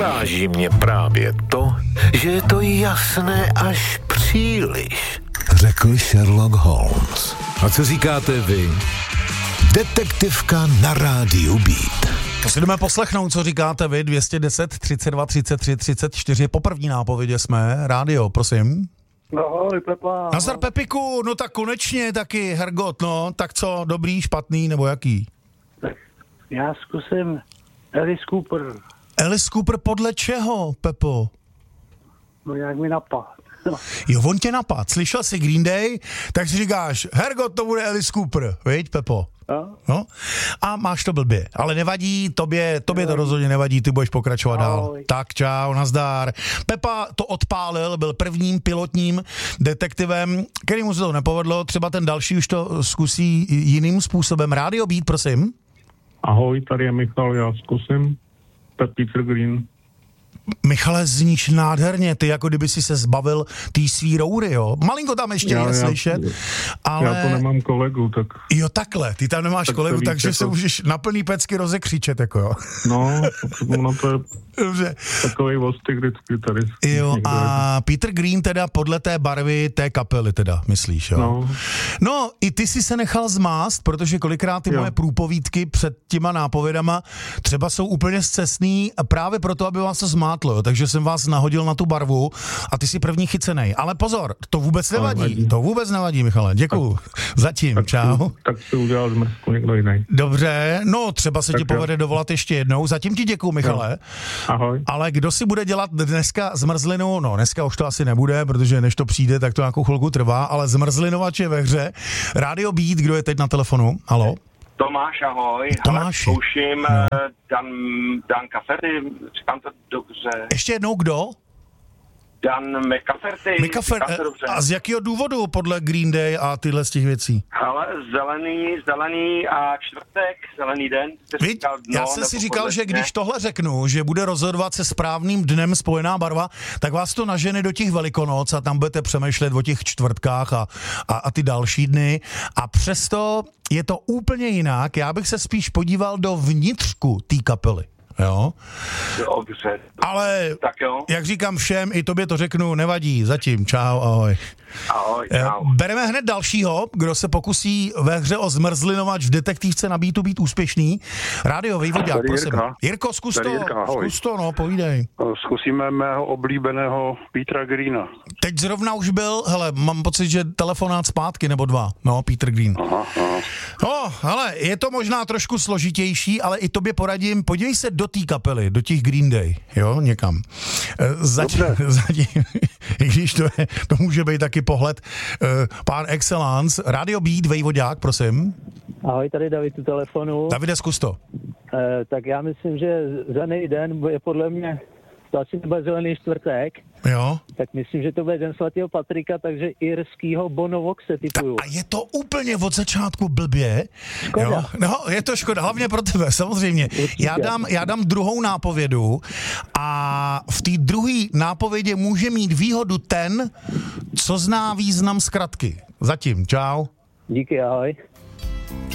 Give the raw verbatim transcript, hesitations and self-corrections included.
Zaráží mě právě to, že je to jasné až příliš, řekl Sherlock Holmes. A co říkáte vy? Detektivka na rádiu Beat. To si jdeme poslechnout, co říkáte vy, dvě stě deset, třicet dva, třicet tři, třicet čtyři. Po první nápovědě jsme, rádio, prosím. Ahoj, Pepa. Nazdar, Pepiku, no tak konečně taky, Hergot, no, tak co, dobrý, špatný, nebo jaký? Já zkusím Alice Cooper. Alice Cooper podle čeho, Pepo? No jak mi napad. No. Jo, on tě napad, slyšel jsi Green Day, tak si říkáš, Hergot, to bude Alice Cooper, viď, Pepo? No. No? A máš to blbě, ale nevadí, tobě, tobě to rozhodně nevadí, ty budeš pokračovat dál. Ahoj. Tak čau, nazdar. Pepa to odpálil, byl prvním pilotním detektivem, kterýmu se to nepovedlo, třeba ten další už to zkusí jiným způsobem. Radio Beat, prosím. Ahoj, tady je Michal, já zkusím Peter Green. Michale, zníš nádherně, ty jako kdyby si se zbavil tý svý roury, jo. Malinko tam ještě Já- je já- slyšet, ale... Já to nemám kolegu, tak Jo, takhle, ty tam nemáš Tak kolegu, to víš, takže jako- se můžeš na plný pecky rozekřičet, jako jo. no, ono to je Dobře. takový ostyk vždycky tady. Jo, někdo je. a Peter Green teda podle té barvy té kapely teda, myslíš, jo? No, No, i ty si se nechal zmást, protože kolikrát ty Jo. moje průpovídky před těma nápovědama třeba jsou úplně scestný a právě proto, aby vás to zmátlo, jo. Takže jsem vás nahodil na tu barvu a ty si první chycenej. Ale pozor, to vůbec nevadí, nevadí. to vůbec nevadí, Michale, děkuju. Zatím, tak, čau. tak si udělal zmrzku někdo jiný. Dobře, no třeba se Tak ti jo. povede dovolat ještě jednou. Zatím ti děkuju, Michale. Ahoj. Ale kdo si bude dělat dneska zmrzlinu, no dneska už to asi nebude, protože než to přijde, tak to nějakou chvilku trvá, ale zmrzlinovač je ve hře. Radio Beat, kdo je teď na telefonu? Halo? Tomáš, ahoj. Tomáši. Hele, zkouším No. no. Dan, Dan Cafferty, říkám to dobře. Ještě jednou kdo? Dan McCafferty, Mika Fer- říkám to dobře. a z jakého důvodu podle Green Day a tyhle z těch věcí? Ale zelený, zelený a čtvrtek, zelený den. jste Víš, říkal dno, já jsem si nebo říkal, podle že dne. když tohle řeknu, že bude rozhodovat se správným dnem spojená barva, tak vás to nažene do těch Velikonoc a tam budete přemýšlet o těch čtvrtkách a, a, a ty další dny. A přesto je to úplně jinak. Já bych se spíš podíval do vnitřku té kapely. Jo? Dobře. Ale Tak jo, jak říkám všem, i tobě to řeknu, nevadí. Zatím, čau, ahoj. ahoj, Eh, čau. Bereme hned dalšího, kdo se pokusí ve hře o zmrzlinovač v detektivce na Beatu být úspěšný. Rádio Vejvodák, Tady prosím. Jirka. Jirko, zkus Tady to, Jirka, ahoj. zkus to, no, povídej. Zkusíme mého oblíbeného Petera Greena. Teď zrovna už byl, hele, mám pocit, že telefonát zpátky, nebo dva, no, Peter Green. Aha, aha. No, hele, je to možná trošku složitější, ale i tobě poradím, podívej se do té kapely, do těch Green Day, jo, někam. Eh, Zač- Dobře. zatím, i když to, je, to může být taky pohled uh, pán Excellence. Radio Beat, Vejvodák, prosím. Ahoj, tady David u telefonu. Davide, zkus to. E, tak já myslím, že zelený den je podle mě, to asi nebude zelený čtvrtek, Jo. tak myslím, že to bude den svatého Patrika, takže irskýho Bonovoxe typuju. A je to úplně od začátku blbě. Škoda. Jo? No, je to škoda, hlavně pro tebe, samozřejmě. Já dám, já dám druhou nápovědu a v té druhé nápovědě může mít výhodu ten, co zná význam zkratky. Zatím, čau. Díky, ahoj.